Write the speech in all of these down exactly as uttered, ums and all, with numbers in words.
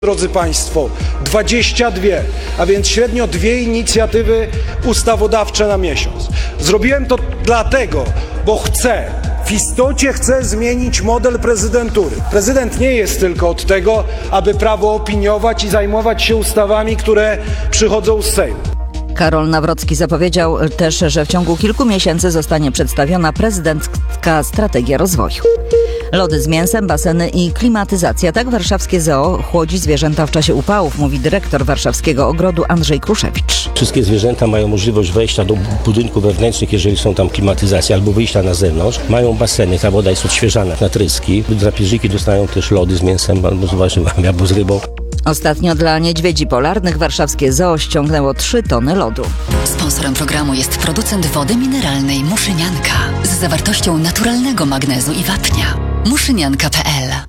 Drodzy Państwo, dwadzieścia dwie, a więc średnio dwie inicjatywy ustawodawcze na miesiąc. Zrobiłem to dlatego, bo chcę, w istocie chcę zmienić model prezydentury. Prezydent nie jest tylko od tego, aby prawo opiniować i zajmować się ustawami, które przychodzą z Sejmu. Karol Nawrocki zapowiedział też, że w ciągu kilku miesięcy zostanie przedstawiona prezydencka strategia rozwoju. Lody z mięsem, baseny i klimatyzacja. Tak warszawskie zoo chłodzi zwierzęta w czasie upałów, mówi dyrektor warszawskiego ogrodu Andrzej Kruszewicz. Wszystkie zwierzęta mają możliwość wejścia do budynków wewnętrznych, jeżeli są tam klimatyzacje, albo wyjścia na zewnątrz. Mają baseny, ta woda jest odświeżana na tryski. Drapieżniki dostają też lody z mięsem albo z warzywami, albo z rybą. Ostatnio dla niedźwiedzi polarnych warszawskie zoo ściągnęło trzy tony lodu. Sponsorem programu jest producent wody mineralnej Muszynianka z zawartością naturalnego magnezu i wapnia. muszynianka kropka pe el.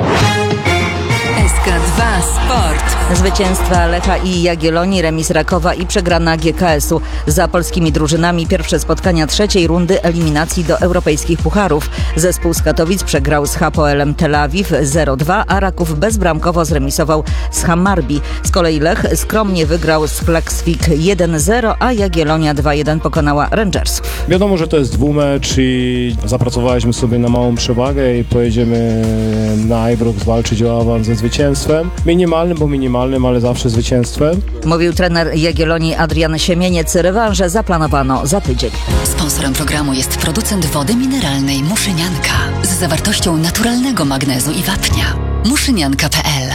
S K dwa Sport. Zwycięstwa Lecha i Jagiellonii, remis Rakowa i przegrana G K S u. Za polskimi drużynami pierwsze spotkania trzeciej rundy eliminacji do europejskich pucharów. Zespół z Katowic przegrał z Hapoelem Tel Awiw zero dwa, a Raków bezbramkowo zremisował z Hammarby. Z kolei Lech skromnie wygrał z Klaksvik jeden zero, a Jagiellonia dwa jeden pokonała Rangersów. Wiadomo, że to jest dwumecz i zapracowaliśmy sobie na małą przewagę i pojedziemy na Ibrox walczyć o awans ze zwycięstwem. Minimalnym, bo minimalnym, ale zawsze zwycięstwem. Mówił trener Jagiellonii Adrian Siemieniec. Rewanże zaplanowano za tydzień. Sponsorem programu jest producent wody mineralnej Muszynianka z zawartością naturalnego magnezu i wapnia. muszynianka kropka pe el.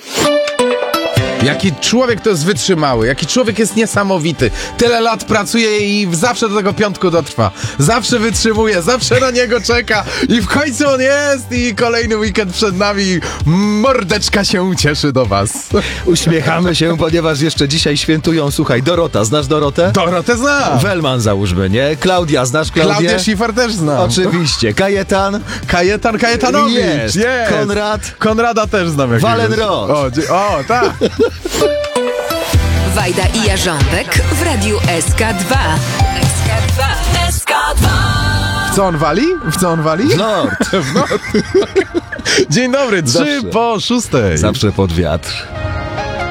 Jaki człowiek to jest wytrzymały, jaki człowiek jest niesamowity. Tyle lat pracuje i zawsze do tego piątku dotrwa. Zawsze wytrzymuje, zawsze na niego czeka i w końcu on jest i kolejny weekend przed nami. Mordeczka się cieszy do was. Uśmiechamy się, ponieważ jeszcze dzisiaj świętują, słuchaj, Dorota. Znasz Dorotę? Dorotę znam. Welman załóżmy, nie? Klaudia, znasz Klaudię? Klaudię Schiffer też znam. Oczywiście. Kajetan? Kajetan Kajetanowicz. Jest. Jest. Konrad? Konrada też znam. Walenrod. O, o, tak. Wajda i Jarząbek w radiu S K dwa. S K dwa. S K dwa. W co on wali? W co on wali? W nord. W nord. Dzień dobry, trzy Zawsze. po szóstej. Zawsze pod wiatr.